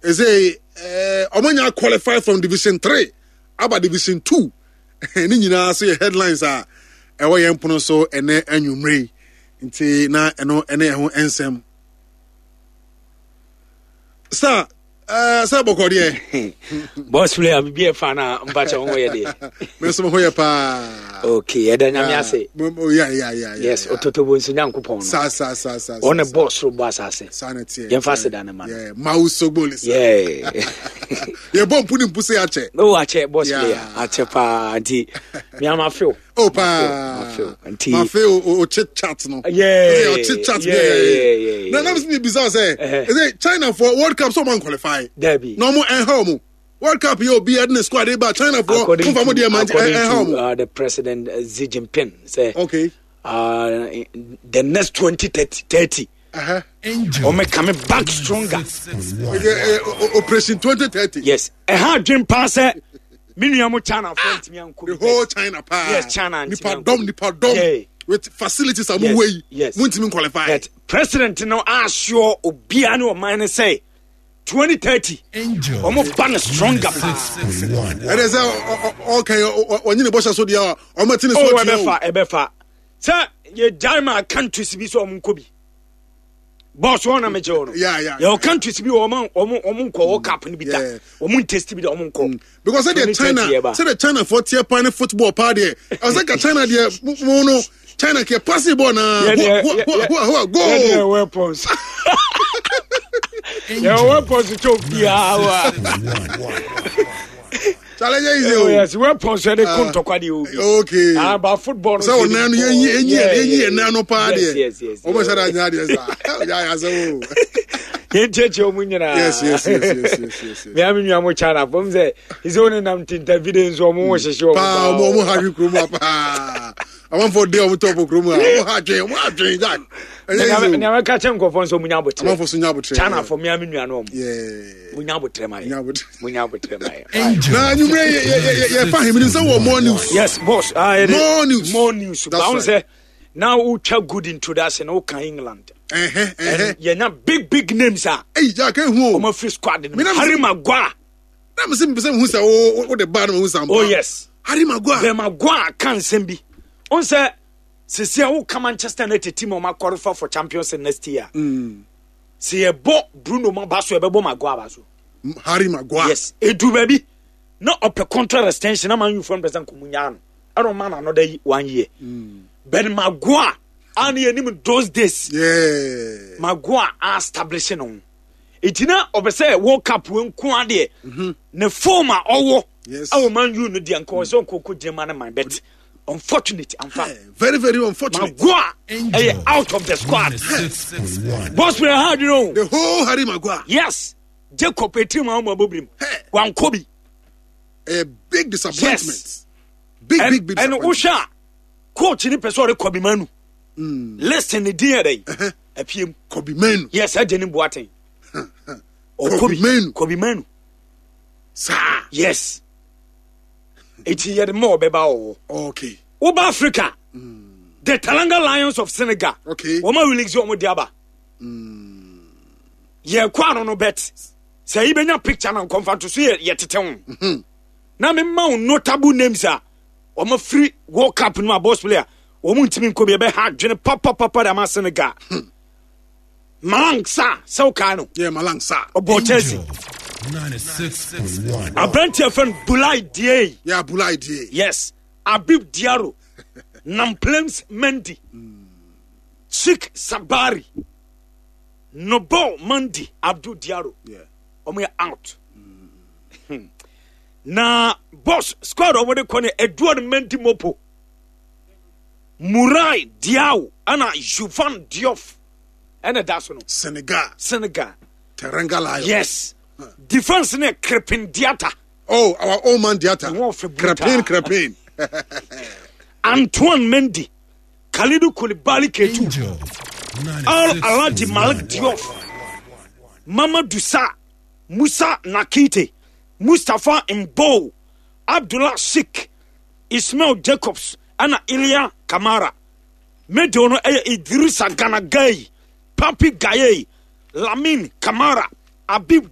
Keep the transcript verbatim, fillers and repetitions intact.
Is a uh, Omanya qualified from Division Three, about Division Two. And then you know, say headlines are ɛwɔ yɛn pono so ɛnɛ anwummerɛ nti na ɛno ɛne ɛho nsɛm sir uh, sir bɔkɔdeɛ boss player bi e fa na mbacha wo yɛ de me so ho yɛ pa okay ɛda nyame ase oh yeah yeah yeah yes ototobo nso nyankopɔn no sa sa sa sa on a boss ro boss ase sanity yɛn fa se da na man yeah mouse so goal is yeah ye bom puni mpuse ache no ache boss player ache pa anti me am afeel oh pa anti ma feel o chit chat no yeah o chit chat yeah yeah na na me bizarre say is China for World Cup someone qualify Derby no more en home World Cup you be at the squad about China for according to, en home uh, the president uh, Xi Jinping say okay uh the next twenty thirty uh-huh or me coming back stronger operation twenty thirty yes a hard dream pass minimum China front me and the whole China pa yes China nipa dom nipa dom with facilities am yes, way yes won't even qualify that president no assure obi anu o man say twenty thirty almost ban stronger pa and is okay onye ne bosha so dia o matini so oh ebefa ebefa say ye German countries bi so o nko bi boss one am ejo no yeah yeah your countries bi o man o mo nko cup ni bi da o mo test bi da o mo nko because say the China say the China for tier pan football pa there I say China there mo no China ke possible na go go weapons your weapons to bia challenge is oh yes weapons they come to kwadi okay about football so na no yen yen yen na no pa there yes yes o mo say that nya there sir ya ya so yen cheche o munyina yes yes yes yes yes me am nwa mo China from say his own nam tinta evidence o mo hwehwe o pa mo mo ha krumu pa I want for day on top of krumu o ha dwen o ha dwen that na me ka chem kofon so munya botre am for so nya botre China for me am nwa no yeah munya botre mai munya botre mai na you ye ye fa him ni say more news yes boss ah more news more news bound say now we check good introduction o kan England eh eh eh ye na big big names ah eh ja kan hu o ma free squad Harry Maguire na me say me say hu say o the bad hu say oh yes Harry Maguire the Maguire kan sembi on say Sisi who come Manchester United team ma qualify for Champions next year. Mm. See a bo Bruno Mabaso e bo Maguire baso. Harry Maguire. Yes, e do baby. No up a contract extension na man you from president Kumunyano. I don't man another one year. Mm. But Maguire and him those days. Yeah. Maguire are establishing on. Itina obese World Cup when ku ade. Mhm. Ne former owo. Yes. Our man you no di anko so koko German man bet. Unfortunate, I'm fine. Very, very unfortunate. Maguire is out of the squad. Boss player, how do you know? The whole Harry Maguire. Yes. Jacob Etima Mabubrim. One Kobe. A big disappointment. Yes. Big, and, big, big disappointment. And Usha, coach in the person Kobe Manu. Mm. Listen, the dear day. A P M. Kobe Manu. Yes, I didn't boating. Kobe, Kobe Manu. Kobe Manu. Sir. Yes. It's here more beba. Okay. Uba Africa. Mm. The Talanga Lions of Senegal. Okay. Oma release your Modiaba. Mm. Ye kwa no bet. Say ibenya picture na comfort to see ye tete ho. Mhm. Na me ma notable names a Oma free World Cup no boss player. Omo ntimi nko be be ha dwene papa papa da ma Senegal. Malang sa so kanu. Yeah, Malang sa. Obo Chelsea. ninety-six point one. Abrantia friend Bulai Die. Yeah, Bulai Die. Yes. Abib Diaro. Namplems Mendy. Sheikh Sabari. Nobo Mandi Abdul Diaro. Yeah. Omo out. Mm. Na boss squad over the corner Edward Mendy Mopo. Murai Diaw ana Jovan Diouf. And that's no Senegal. Senegal. Teranga Lions. Yes. Huh. Defense ne Crepin Diata. Oh, our old man Diata. Crepin, Crepin. Antoine Mendy. Khalidou Koulibaly Ketu. Al Aladi Malik Diouf. Mamadou Sa. Musa Nakite. Mustafa Mbow. Abdullah Sheikh. Ismail Jacobs. Ana Ilya Kamara. Medono e Idrissa Gana Gueye. Papi Gaye, Lamine Kamara, Abib